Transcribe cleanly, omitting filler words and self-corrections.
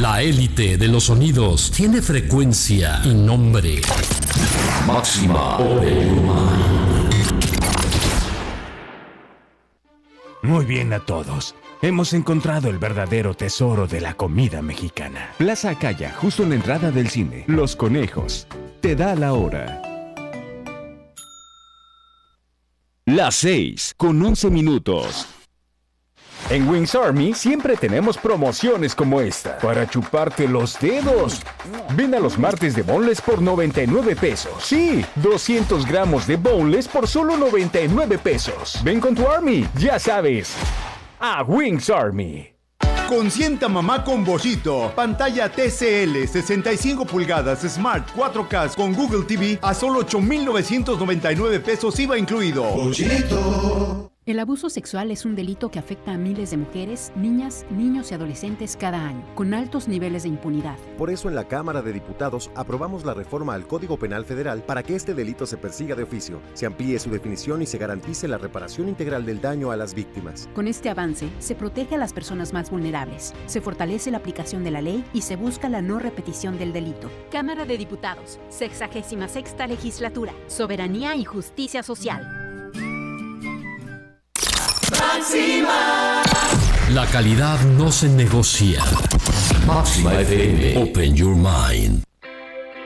La élite de los sonidos tiene frecuencia y nombre. Máxima Open Your Mind. Muy bien a todos. Hemos encontrado el verdadero tesoro de la comida mexicana. Plaza Acaya, justo en la entrada del cine. Los Conejos. Te da la hora. Las 6 con 11 minutos. En Wings Army siempre tenemos promociones como esta. Para chuparte los dedos. Ven a los martes de boneless por 99 pesos. Sí, 200 gramos de boneless por solo 99 pesos. Ven con tu Army, ya sabes. A Wings Army. Consienta mamá con Bollito. Pantalla TCL 65 pulgadas Smart 4K con Google TV a solo 8,999 pesos IVA incluido. Bollito. El abuso sexual es un delito que afecta a miles de mujeres, niñas, niños y adolescentes cada año, con altos niveles de impunidad. Por eso en la Cámara de Diputados aprobamos la reforma al Código Penal Federal para que este delito se persiga de oficio, se amplíe su definición y se garantice la reparación integral del daño a las víctimas. Con este avance, se protege a las personas más vulnerables, se fortalece la aplicación de la ley y se busca la no repetición del delito. Cámara de Diputados, 66ª Legislatura, Soberanía y Justicia Social. Máxima. La calidad no se negocia. Máxima FM. Open Your Mind.